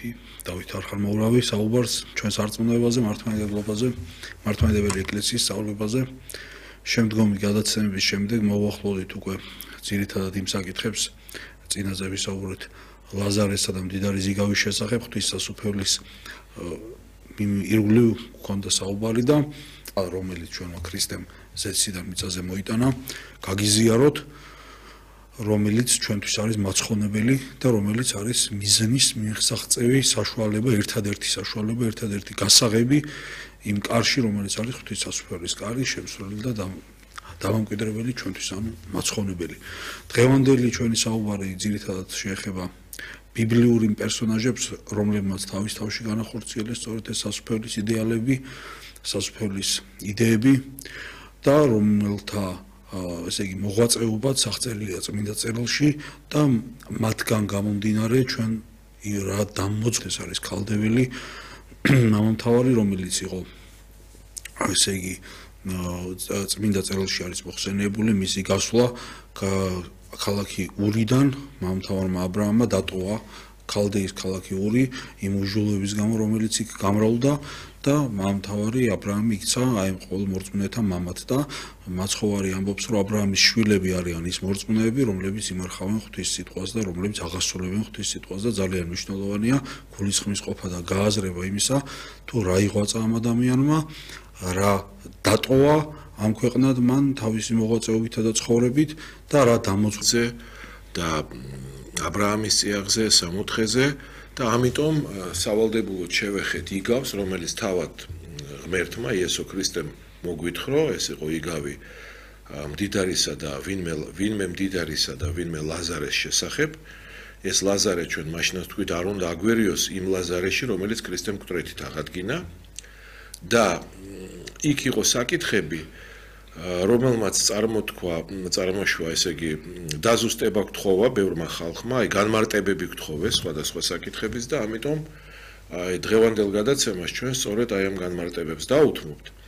მამამთი დავით არხამოვრავი საუბარს ჩვენს არწმუნოებაზე, მართლმადიდებლობაზე, მართლმადიდებელი ეკლესიის სწავლებაზე. შემდგომი გადაცემების შემდეგ მოვახლოვდით უკვე ძირითადად იმ საკითხებს, წინაზე ვისაუბრეთ ლაზარესა და მდიდარი ზიგავის შესახებ, ღვთისმსახურების ირგვლივ ჰქონდა საუბარი და რომელიც ჩვენმა ქრისტემ ზეციდან მიწაზე მოიტანა, გაგიზიაროთ, რომელიც ჩვენთვის არის მაცხონებელი და რომელიც არის მიზნის მიღწევი საშუალება, ერთადერთი საშუალება, ერთადერთი გასაღები იმ კარში, რომელიც არის ღვთისმსახურების კარი, შემსრულებელი და დამამკვიდრებელი ჩვენთვის, ანუ მაცხონებელი. დღევანდელი ჩვენი საუბარი ძირითადად შეეხება ბიბლიური პერსონაჟებს, რომლებმაც თავის თავში განახორციელეს სწორედ ეს სასუფეველის იდეალები, სასუფეველის იდეები და რომელთა ესე იგი მოღვაწეობაც აღწერილია წმინდა წერილში და მათგან გამომდინარე ჩვენ რა დამოწეს არის ქალდეველი მამამთავარი, რომელიც იყო ესე იგი წმინდა წერილში არის მოხსენიებული მისი გასვლა ქალაქი ურიდან მამამთავარმა აბრაამმა დატოვა ქალდეის ქალაქი ური იმ უჟულების გამო, რომელიც იქ გამრავლდა და მამამთავარი აბრაამი იქცა აი ამ ყოველ მორწმუნეთა მამად და მაცხოვარი ამბობს, რომ აბრაამის შვილები არიან ის მორწმუნეები, რომლებიც იმარხავენ ღვთის სიტყვას და რომლებიც აღასრულებენ ღვთის სიტყვას და ძალიან მნიშვნელოვანია გულისხმის ყოფა და გააზრება იმისა, თუ რა იღვაწა ამ ადამიანმა, რა დატოვა ამ ქვეყნად მან თავისი მოღვაწეობითა და ცხოვრებით და რა დამოწმე და აბრაამის წიაღზე, სამოთხეზე და ამიტომ სავალდებულოდ შევეხეთ იგავს, რომელიც თავად ღმერთმა იესო ქრისტემ მოგვითხოვა, ეს იყო იგავი მდიდარისა და ვინმე მდიდარისა და ვინმე ლაზარეს შესახებ. ეს ლაზარე ჩვენ მაშინაც თქვით არ უნდა აგვერიოს იმ ლაზარეში, რომელიც ქრისტემ მკვდრეთით აღადგინა და იქ იყო საკითხები, რომელმაც წარმოშვა, ესე იგი, დაზუსტება გთხოვა ბევრმა ხალხმა, აი განმარტებები გთხოვეს სხვადასხვა საკითხების და ამიტომ აი დღევანდელ გადაცემას ჩვენ სწორედ აი ამ განმარტებებს დავუთმობთ.